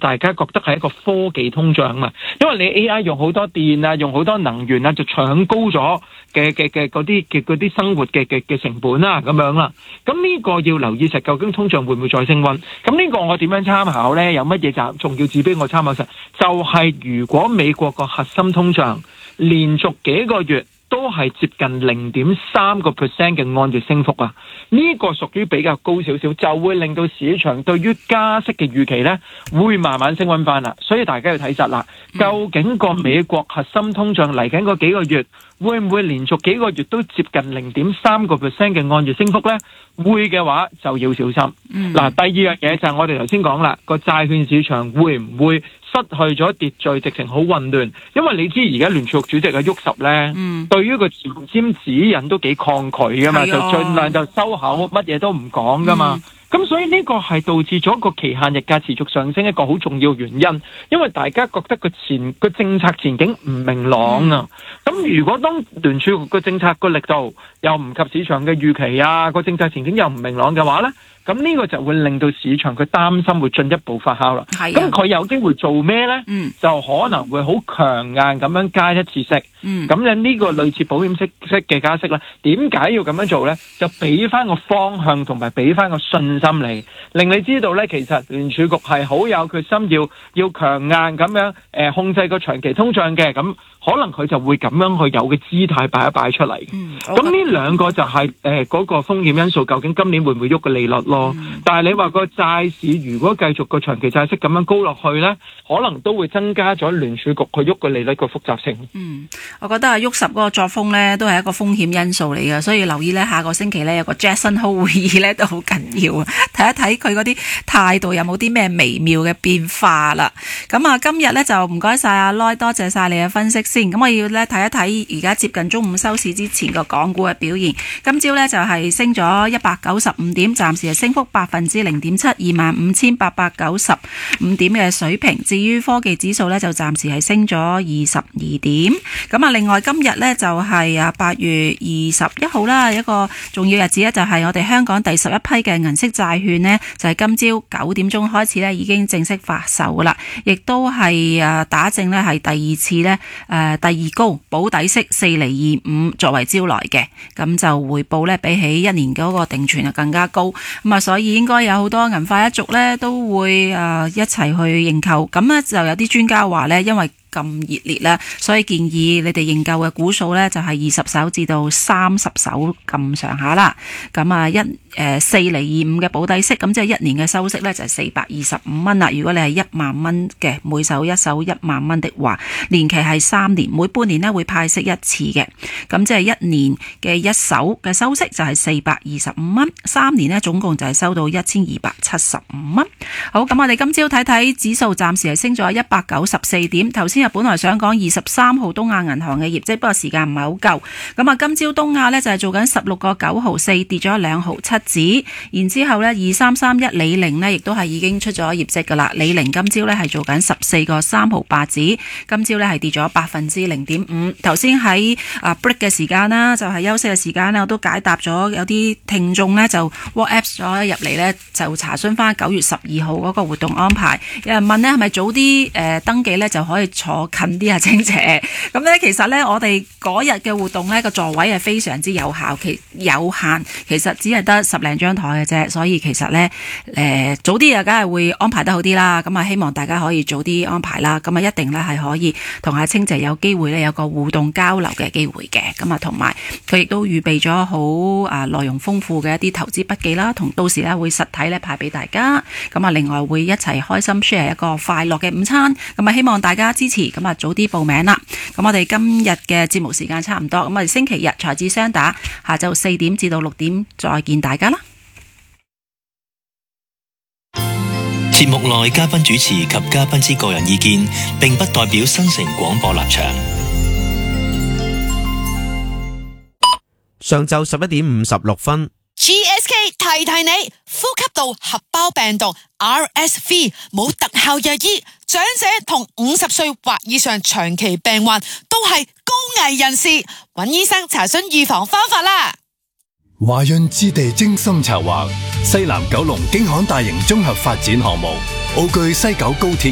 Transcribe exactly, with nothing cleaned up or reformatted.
大家覺得係一個科技通脹嘛，因為你 A I 用好多電啊，用好多能源啊，就搶高咗嘅嘅嘅嗰啲嘅嗰啲生活嘅嘅嘅成本啦，咁樣啦。咁呢個要留意實，究竟通脹會唔會再升溫？咁呢個我點樣參考呢？有乜嘢就重要指標我參考實？就係、是、如果美國個核心通脹連續幾個月都係接近零點三個 percent 嘅按月升幅啊，呢、這個屬於比較高少少，就會令到市場對於加息嘅預期呢會慢慢升溫翻啦。所以大家要睇實啦，究竟個美國核心通脹嚟緊嗰幾個月會唔會連續幾個月都接近零點三個 percent 嘅按月升幅呢？會嘅話就要小心。嗱、嗯，第二樣嘢就係我哋頭先講啦，個債券市場會唔會失去咗秩序，直情好混亂？因為你知而家聯儲局主席嘅沃什咧，嗯、對於個前瞻指引都幾抗拒噶嘛，就盡量就收口，乜嘢都唔講噶嘛。咁、嗯、所以呢個係導致咗個期限日價持續上升一個好重要原因，因為大家覺得個前個政策前景唔明朗啊。咁、嗯、如果當聯儲局個政策個力度又唔及市場嘅預期啊，個政策前景又唔明朗嘅話咧，咁呢個就會令到市場佢擔心會進一步發酵啦。咁佢有機會做咩呢？嗯、就可能會好強硬咁樣加一次息。咁、嗯、樣呢個類似保險息息嘅加息呢，點解要咁樣做呢？就俾翻個方向同埋俾翻個信心你，令你知道呢，其實聯儲局係好有決心要要強硬咁樣、呃、控制個長期通脹嘅。咁可能佢就會咁樣去有嘅姿態擺一擺出嚟。咁呢、嗯、兩個就係誒嗰個風險因素，究竟今年會唔會喐個利率咯？嗯、但係你話個債市如果繼續個長期債息咁樣高落去呢，可能都會增加咗聯儲局去喐個利率個複雜性。 嗯，我覺得啊，沃什嗰個作風呢都係一個風險因素嚟嘅，所以留意呢，下個星期呢有個 Jackson Hole 會議呢都好緊要啊，睇一睇佢嗰啲態度有冇啲咩微妙嘅變化啦。咁啊，今日呢就唔該晒阿 Loy，多謝晒你嘅分析先。咁我要呢睇一睇而家接近中午收市之前個港股嘅表現。今朝呢就係升咗一百九十五點，暫時係升幅百分之零點七，二萬五千八百九十五點嘅水平。至於科技指數呢，就暫時係升咗二十二點。咁啊，另外今日呢，就係啊八月二十一號啦，一個重要日子呢，就係我哋香港第十一批嘅銀色債券呢，就係今朝九點鐘開始呢已經正式發售啦，亦都係啊打正呢係第二次呢，誒第二高保底息四厘二五作為招來嘅，咁就回報呢，比起一年嗰個定存啊更加高。咁啊，所以應該有好多銀髮一族呢都會誒一齊去認購。咁呢就有啲專家話呢，因為咁熱烈啦，所以建議你哋認購嘅股數呢，就係二十手至到三十手咁上下啦。咁啊一誒四厘二五嘅保底息，咁即係一年嘅收息呢，就係四百二十五蚊啦。如果你係一萬蚊嘅，每手一手一萬蚊的話，年期係三年，每半年呢會派息一次嘅。咁即係一年嘅一手嘅收息就係四百二十五蚊，三年呢總共就係收到一千二百七十五蚊。好，咁我哋今朝睇睇指數，暫時係升咗一百九十四點。頭先本來想講二十三號東亞銀行嘅業績，不過時間唔係好夠。咁啊，今朝東亞呢就係做緊十六個九毫四，跌咗兩毫七子。然之後呢，二三三一李寧呢亦都係已經出咗業績噶啦。李寧今朝呢係做緊十四個三毫八子，今朝呢係跌咗百分之零點五。頭先喺啊 break 嘅時間啦，就係、是、休息嘅時間呢，我都解答咗有啲聽眾呢就 WhatsApp 咗入嚟呢，就查詢翻九月十二號嗰個活動安排。有人問呢係咪早啲誒、呃、登記呢就可以坐近啲啊，清姐。咁咧，其實咧，我哋嗰日嘅活動咧，個座位係非常之有效，其有限，其實只係得十零張台嘅啫。所以其實咧，誒、呃，早啲啊，梗係會安排得好啲啦。咁啊，希望大家可以早啲安排啦。咁啊，一定咧係可以同阿清姐有機會咧有個互動交流嘅機會嘅。咁啊，同埋佢亦都預備咗好啊內容豐富嘅一啲投資筆記啦，同到時咧會實體咧派俾大家。咁啊，另外會一齊開心 share 一個快樂嘅午餐。咁啊，希望大家支持。咁啊，早啲報名啦！咁我哋今日嘅節目時間差唔多，咁我哋星期日財智雙打，下晝四點至到六點再見大家啦。 節目內嘉賓主持及嘉賓之個人意見，並不代表新城廣播立場。 上晝十一點五十六分。 G S K 提提你，呼吸道合胞病毒 R S V 冇特效藥醫，長者同五十歲或以上長期病患都係高危人士，揾醫生查詢預防方法啦。 華潤置地精心策劃，西南九龍京杭大型綜合發展項目，奧據西九高鐵